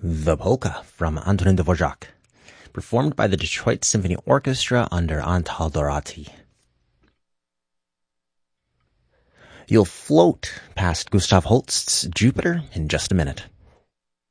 The Polka from Antonin Dvorak, performed by the Detroit Symphony Orchestra under Antal Dorati. You'll float past Gustav Holst's Jupiter in just a minute.